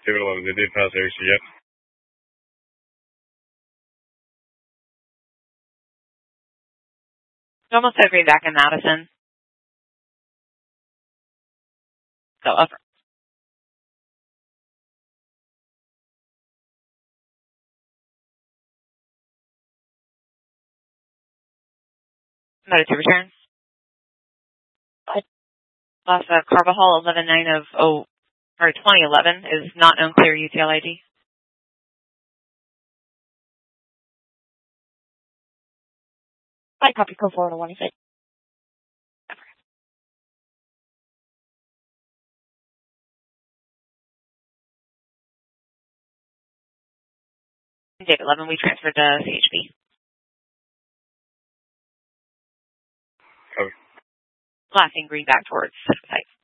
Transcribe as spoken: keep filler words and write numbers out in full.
David eleven, they did pass A C yet? Almost at Greenback and Madison. So upper. Motor to return. Last uh, Carvajal eleven nine of oh or twenty eleven is not known clear U T L I D. I copy code four to one six. David eleven, we transferred to C H B. Copy. Last in Greenback towards site.